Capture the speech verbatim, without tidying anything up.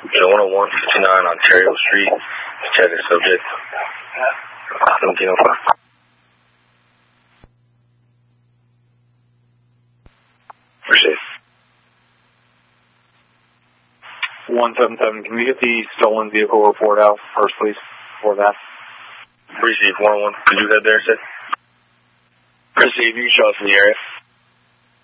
one oh one fifty-nine Ontario Street. Check the subject. seventeen oh five. Appreciate it. one seven seven, can we get the stolen vehicle report out first, please, for that? Receive one oh one. Could you head there, sir? Receive, you can show us in the area.